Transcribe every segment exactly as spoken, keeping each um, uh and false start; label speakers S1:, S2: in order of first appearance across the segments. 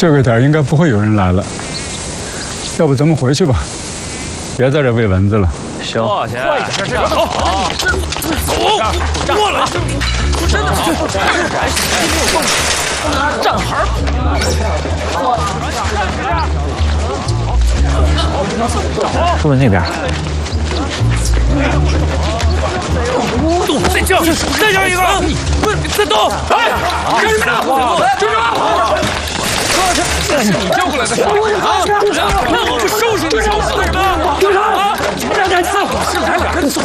S1: 这个点应该不会有人来了，要不咱们回去吧，别在这喂蚊子了。
S2: 行，
S3: 坐下，
S2: 快点，这这走，
S3: 走，过来，真的，站好，
S2: 是不是那边？
S3: 动，再叫，再叫一个，再动，哎，干什么呢？站住！这是你叫过来的啊！那我不收拾你，收拾干什么？啊！站站站！赶紧走！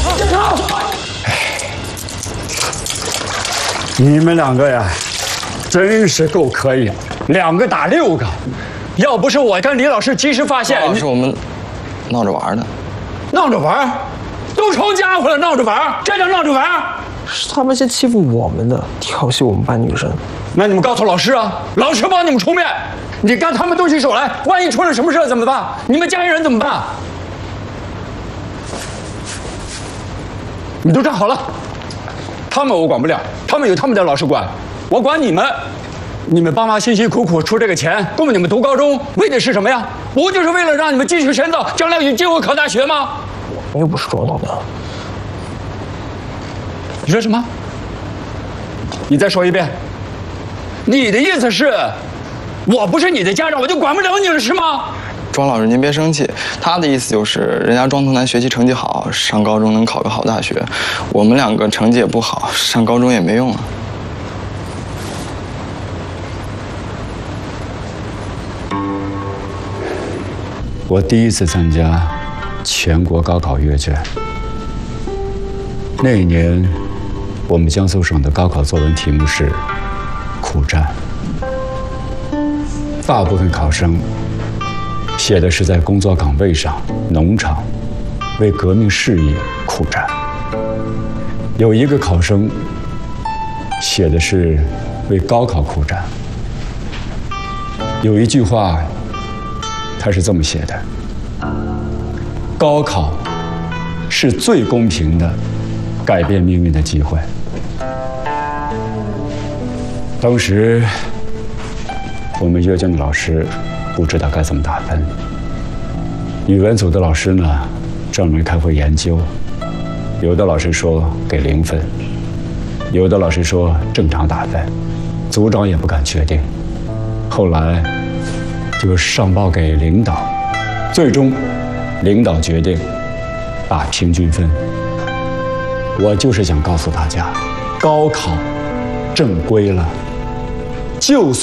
S1: 你们两个呀，真是够可以，两个打六个。要不是我跟李老师及时发现，
S4: 是我们闹着玩的。
S1: 闹着玩，都成家伙了，闹着玩，这叫闹着玩？
S5: 是他们先欺负我们的，调戏我们班女生。
S1: 那你们告诉老师啊，老师帮你们出面。你干他们动起手来，万一出了什么事怎么办？你们家里人怎么办？你都站好了，他们我管不了，他们有他们的老师管，我管你们。你们爸妈辛辛苦苦出这个钱供你们读高中，为的是什么呀？不就是为了让你们继续深造，将来有机会考大学吗？
S5: 我又不是装到的。
S1: 你说什么？你再说一遍。你的意思是，我不是你的家长，我就管不了你了，是吗？
S4: 庄老师，您别生气，他的意思就是，人家庄头南学习成绩好，上高中能考个好大学，我们两个成绩也不好，上高中也没用啊。
S1: 我第一次参加全国高考阅卷，那一年，我们江苏省的高考作文题目是苦战。大部分考生写的是在工作岗位上、农场为革命事业苦战。有一个考生写的是为高考苦战。有一句话，他是这么写的：高考是最公平的改变命运的机会。当时我们阅卷的老师不知道该怎么打分，语文组的老师呢专门开会研究，有的老师说给零分，有的老师说正常打分，组长也不敢确定。后来就上报给领导，最终领导决定打平均分。我就是想告诉大家，高考正规了，就算